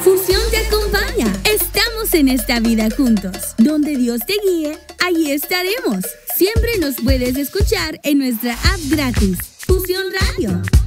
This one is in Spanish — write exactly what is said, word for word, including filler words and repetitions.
Fusión te acompaña. Estamos en esta vida juntos. Donde Dios te guíe, allí estaremos. Siempre nos puedes escuchar en nuestra app gratis, Fusión Radio.